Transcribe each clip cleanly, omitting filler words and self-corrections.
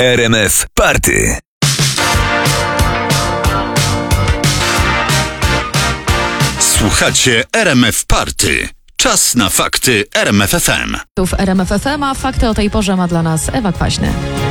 RMF Party. Słuchacie RMF Party. Czas na fakty RMF FM. Tu w RMF FM, a fakty o tej porze ma dla nas Ewa Kwaśny.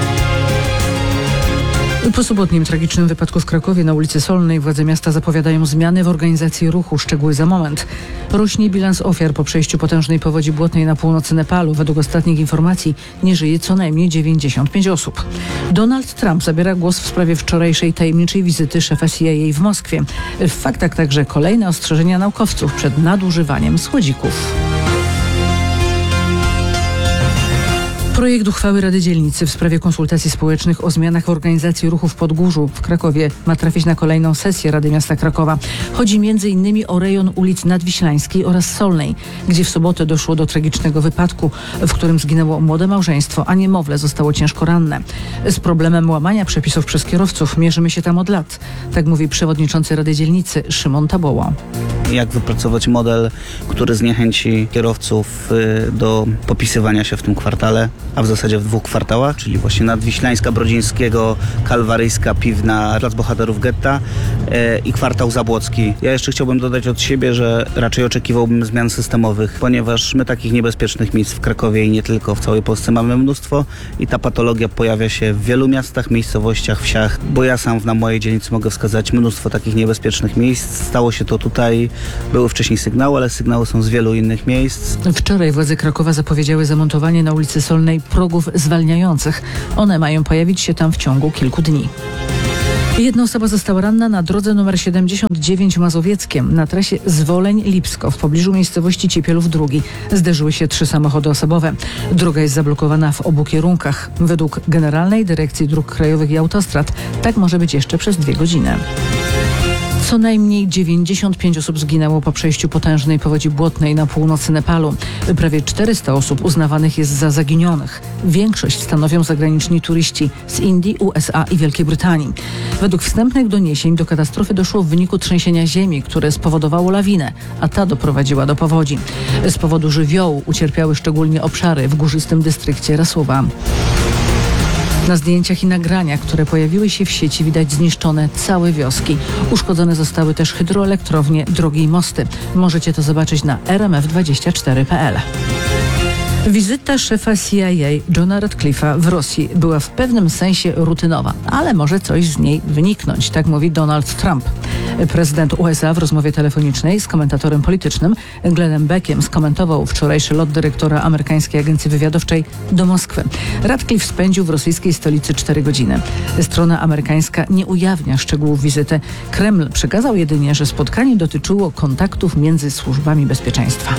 Po sobotnim tragicznym wypadku w Krakowie na ulicy Solnej władze miasta zapowiadają zmiany w organizacji ruchu. Szczegóły za moment. Rośnie bilans ofiar po przejściu potężnej powodzi błotnej na północy Nepalu. Według ostatnich informacji nie żyje co najmniej 95 osób. Donald Trump zabiera głos w sprawie wczorajszej tajemniczej wizyty szefa CIA w Moskwie. W faktach także kolejne ostrzeżenia naukowców przed nadużywaniem słodzików. Projekt uchwały Rady Dzielnicy w sprawie konsultacji społecznych o zmianach w organizacji ruchu w Podgórzu w Krakowie ma trafić na kolejną sesję Rady Miasta Krakowa. Chodzi m.in. o rejon ulic Nadwiślańskiej oraz Solnej, gdzie w sobotę doszło do tragicznego wypadku, w którym zginęło młode małżeństwo, a niemowlę zostało ciężko ranne. Z problemem łamania przepisów przez kierowców mierzymy się tam od lat. Tak mówi przewodniczący Rady Dzielnicy Szymon Taboła. Jak wypracować model, który zniechęci kierowców do popisywania się w tym kwartale, a w zasadzie w 2 kwartałach, czyli właśnie Nadwiślańska, Brodzińskiego, Kalwaryjska, Piwna, Plac Bohaterów Getta i kwartał Zabłocki. Ja jeszcze chciałbym dodać od siebie, że raczej oczekiwałbym zmian systemowych, ponieważ my takich niebezpiecznych miejsc w Krakowie i nie tylko, w całej Polsce mamy mnóstwo i ta patologia pojawia się w wielu miastach, miejscowościach, wsiach, bo ja sam na mojej dzielnicy mogę wskazać mnóstwo takich niebezpiecznych miejsc. Stało się to tutaj, były wcześniej sygnały, ale sygnały są z wielu innych miejsc. Wczoraj władze Krakowa zapowiedziały zamontowanie na ulicy Solnej progów zwalniających. One mają pojawić się tam w ciągu kilku dni. Jedna osoba została ranna na drodze nr 79 Mazowieckiem na trasie Zwoleń-Lipsko w pobliżu miejscowości Ciepielów II. Zderzyły się 3 samochody osobowe. Droga jest zablokowana w obu kierunkach. Według Generalnej Dyrekcji Dróg Krajowych i Autostrad tak może być jeszcze przez 2 godziny. Co najmniej 95 osób zginęło po przejściu potężnej powodzi błotnej na północy Nepalu. Prawie 400 osób uznawanych jest za zaginionych. Większość stanowią zagraniczni turyści z Indii, USA i Wielkiej Brytanii. Według wstępnych doniesień do katastrofy doszło w wyniku trzęsienia ziemi, które spowodowało lawinę, a ta doprowadziła do powodzi. Z powodu żywiołu ucierpiały szczególnie obszary w górzystym dystrykcie Rasuwa. Na zdjęciach i nagraniach, które pojawiły się w sieci, widać zniszczone całe wioski. Uszkodzone zostały też hydroelektrownie, drogi i mosty. Możecie to zobaczyć na rmf24.pl. Wizyta szefa CIA Johna Ratcliffe'a w Rosji była w pewnym sensie rutynowa, ale może coś z niej wyniknąć, tak mówi Donald Trump. Prezydent USA w rozmowie telefonicznej z komentatorem politycznym Glennem Beckiem skomentował wczorajszy lot dyrektora amerykańskiej agencji wywiadowczej do Moskwy. Ratcliffe spędził w rosyjskiej stolicy 4 godziny. Strona amerykańska nie ujawnia szczegółów wizyty. Kreml przekazał jedynie, że spotkanie dotyczyło kontaktów między służbami bezpieczeństwa.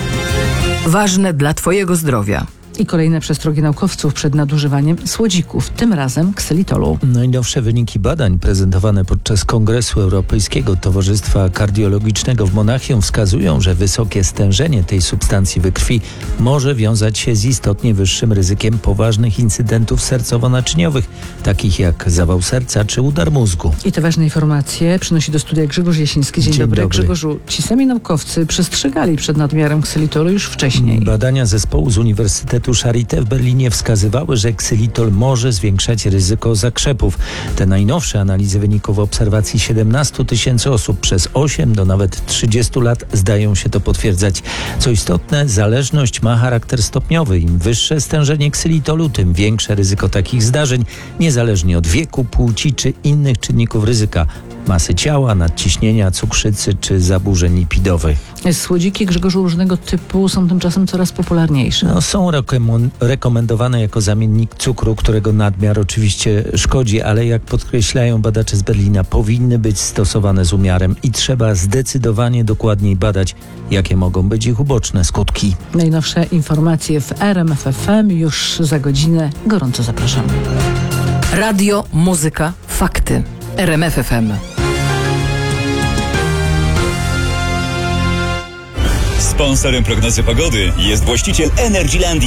Ważne dla Twojego zdrowia. I kolejne przestrogi naukowców przed nadużywaniem słodzików, tym razem ksylitolu. Najnowsze wyniki badań prezentowane podczas Kongresu Europejskiego Towarzystwa Kardiologicznego w Monachium wskazują, że wysokie stężenie tej substancji we krwi może wiązać się z istotnie wyższym ryzykiem poważnych incydentów sercowo-naczyniowych, takich jak zawał serca czy udar mózgu. I te ważne informacje przynosi do studia Grzegorz Jasiński. Dzień dobry. Grzegorzu, ci sami naukowcy przestrzegali przed nadmiarem ksylitolu już wcześniej. Badania zespołu z Uniwersytetu Charité w Berlinie wskazywały, że ksylitol może zwiększać ryzyko zakrzepów. Te najnowsze analizy wyników obserwacji 17 000 osób przez 8 do nawet 30 lat zdają się to potwierdzać. Co istotne, zależność ma charakter stopniowy. Im wyższe stężenie ksylitolu, tym większe ryzyko takich zdarzeń, niezależnie od wieku, płci czy innych czynników ryzyka, masy ciała, nadciśnienia, cukrzycy czy zaburzeń lipidowych. Słodziki, Grzegorzu, różnego typu są tymczasem coraz popularniejsze. Są rekomendowane jako zamiennik cukru, którego nadmiar oczywiście szkodzi, ale jak podkreślają badacze z Berlina, powinny być stosowane z umiarem i trzeba zdecydowanie dokładniej badać, jakie mogą być ich uboczne skutki. Najnowsze informacje w RMF FM już za godzinę. Gorąco zapraszamy. Radio, muzyka, fakty. RMF FM. Sponsorem prognozy pogody jest właściciel Energylandii.